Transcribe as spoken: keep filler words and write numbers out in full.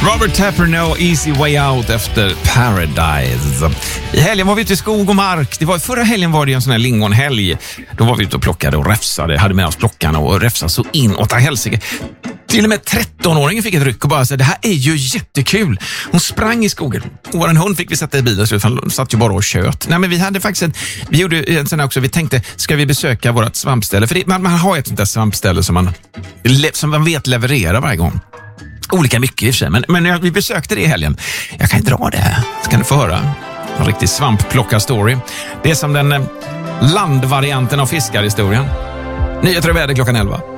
Robert Tapper, No Easy Way Out efter Paradise. I helgen var vi ute i skog och mark. Det var, förra helgen var det en sån här lingonhelg. Då var vi ute och plockade och räfsade. Hade med oss plockarna och räfsade så in åt helsike. Till och med tretton-åringen fick ett ryck och bara sa, det här är ju jättekul. Hon sprang i skogen. Och vår hund fick vi sätta i bilen, så han satt ju bara och kött. Nej, men vi hade faktiskt en, vi gjorde en sån här också, vi tänkte, ska vi besöka vårt svampställe? För det, man, man har ett sånt där svampställe som man, som man vet leverera varje gång. Olika mycket i och för sig, men, men vi besökte det i helgen. Jag kan dra det här, så kan du få höra. En riktig svampplocka-story. Det är som den landvarianten av fiskarhistorien. Nyheter och väder klockan elva.